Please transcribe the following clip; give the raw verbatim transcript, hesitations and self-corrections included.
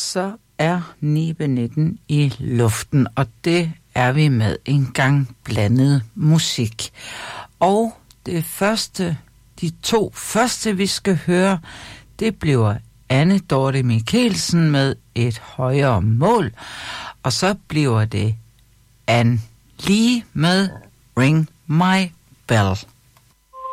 så er Nibe nitten i luften, og det er vi med en gang blandet musik. Og det første, de to første, vi skal høre, det bliver Anne Dorte Mikkelsen med Et højere mål, og så bliver det Anne Lee med Ring My Bell.